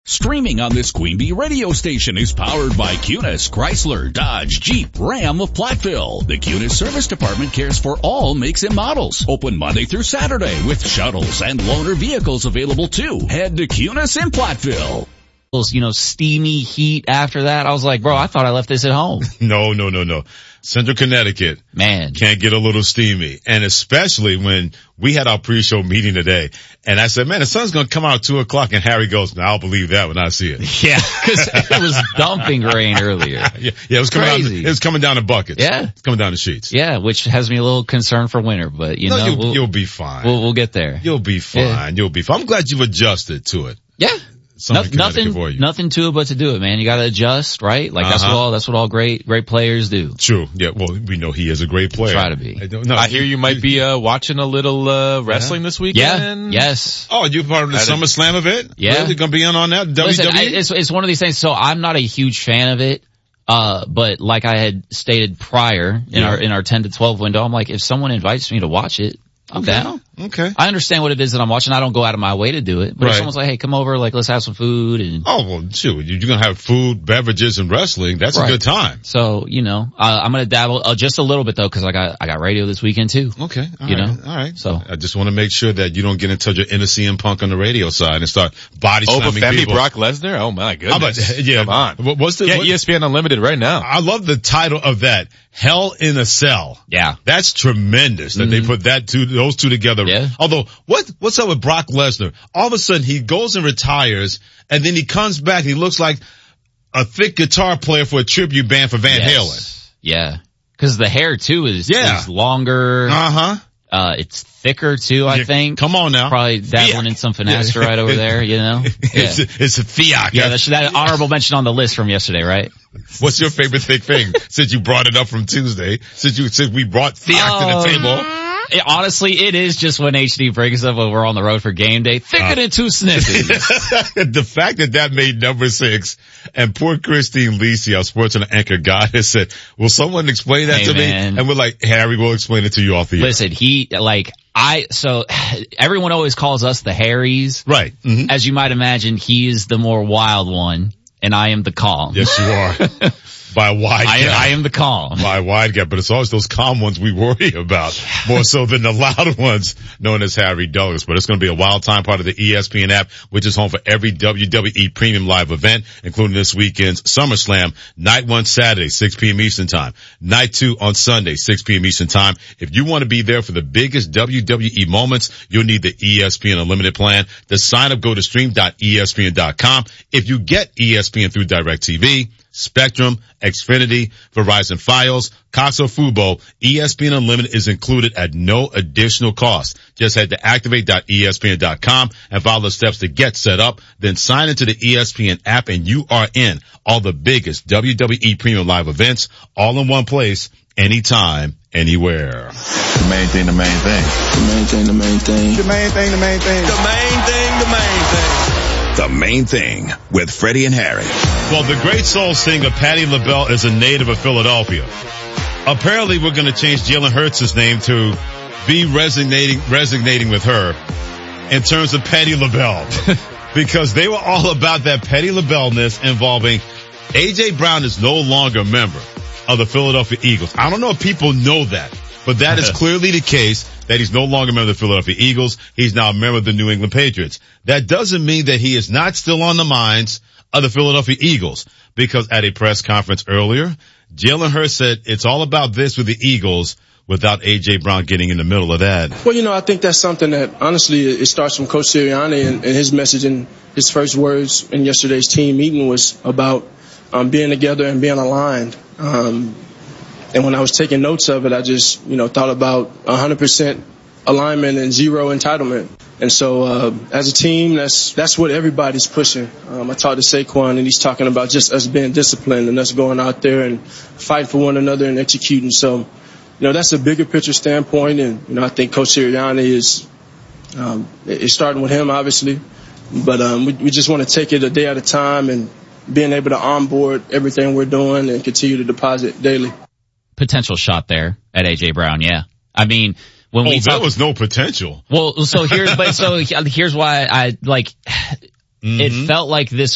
Streaming on this Queen Bee radio station is powered by Cunis, Chrysler, Dodge, Jeep, Ram of Platteville. The Cunis Service Department cares for all makes and models. Open Monday through Saturday with shuttles and loaner vehicles available too. Head to Cunis in Platteville. Steamy heat after that. I was like, bro, I thought I left this at home. No. Central Connecticut. Man. Can't get a little steamy. And especially when we had our pre-show meeting today and I said, man, the sun's going to come out at 2:00 and Harry goes, now I'll believe that when I see it. Yeah, cause it was dumping rain earlier. Yeah, it was coming Crazy. down, it was coming down in buckets. Yeah. It's coming down the sheets. Yeah, which has me a little concerned for winter, but you'll be fine. We'll get there. You'll be fine. Yeah. You'll be fine. I'm glad you've adjusted to it. Yeah. Nothing to it but to do it, man. You gotta adjust, right? Like that's what all great players do. True. Yeah. Well, we know he is a great player. Try to be. I hear you might be watching a little wrestling this weekend. Yeah. Yes. Oh, you part of the SummerSlam event? Yeah. Really gonna be on that? Listen, WWE? it's one of these things. So I'm not a huge fan of it. But like I had stated prior in our 10 to 12 window, I'm like, if someone invites me to watch it, I'm down. Okay. I understand what it is that I'm watching. I don't go out of my way to do it. But if someone's like, hey, come over, like, let's have some food and. Oh, well, shoot. You're going to have food, beverages, and wrestling. That's a good time. So, I'm going to dabble just a little bit though, cause I got radio this weekend too. Okay. All right. So. I just want to make sure that you don't get in touch with inner CM Punk on the radio side and start body slamming people. Brock Lesnar? Oh my goodness. Come on. Get ESPN Unlimited right now. I love the title of that. Hell in a Cell. Yeah. That's tremendous that they put those two together. Yeah. Although, what's up with Brock Lesnar? All of a sudden he goes and retires and then he comes back and he looks like a thick guitar player for a tribute band for Van Halen. Yeah. Cause the hair too is longer. It's thicker too, I think. Come on now. Probably dabbling in some finasteride over there, It's a fiat. Yeah, that's that honorable mention on the list from yesterday, right? What's your favorite thick thing? Since you brought it up from Tuesday, since we brought fiat to the table. Honestly, it is just when HD brings up when we're on the road for game day. Thicker than two snippets. The fact that made number 6 and poor Christine Lisi, our sports anchor guy, has said, will someone explain that to me? And we're like, Harry will explain it to you off the air. Listen, so everyone always calls us the Harrys. Right. Mm-hmm. As you might imagine, he is the more wild one and I am the calm. Yes, you are. By a wide gap. I am the calm. By a wide gap, but it's always those calm ones we worry about more so than the loud ones known as Harry Douglas. But it's going to be a wild time, part of the ESPN app, which is home for every WWE premium live event, including this weekend's SummerSlam. Night 1 Saturday, 6 p.m. Eastern time. Night 2 on Sunday, 6 p.m. Eastern time. If you want to be there for the biggest WWE moments, you'll need the ESPN Unlimited plan. To sign up, go to stream.espn.com. If you get ESPN through DirecTV, Spectrum, Xfinity, Verizon Fios, Cox or Fubo, ESPN Unlimited is included at no additional cost. Just head to activate.espn.com and follow the steps to get set up. Then sign into the ESPN app and you are in. All the biggest WWE premium live events all in one place, anytime, anywhere. The main thing. The Main Thing with Freddie and Harry. Well, the great soul singer Patti LaBelle is a native of Philadelphia. Apparently, we're going to change Jalen Hurts' name to be resonating with her in terms of Patti LaBelle. Because they were all about that Patti LaBelle-ness involving A.J. Brown is no longer a member of the Philadelphia Eagles. I don't know if people know that, but that is clearly the case. That he's no longer a member of the Philadelphia Eagles. He's now a member of the New England Patriots. That doesn't mean that he is not still on the minds of the Philadelphia Eagles, because at a press conference earlier, Jalen Hurts said it's all about this with the Eagles without A.J. Brown getting in the middle of that. Well, I think that's something that, honestly, it starts from Coach Sirianni and his message and his first words in yesterday's team meeting was about being together and being aligned. And when I was taking notes of it, I just, thought about 100% alignment and zero entitlement. And so, as a team, that's what everybody's pushing. I talked to Saquon and he's talking about just us being disciplined and us going out there and fight for one another and executing. So, that's a bigger picture standpoint. And, I think Coach Sirianni is starting with him, obviously. But, we just want to take it a day at a time and being able to onboard everything we're doing and continue to deposit daily. Potential shot there at A.J. Brown, yeah. I mean, there was no potential. Well, so here's why it felt like this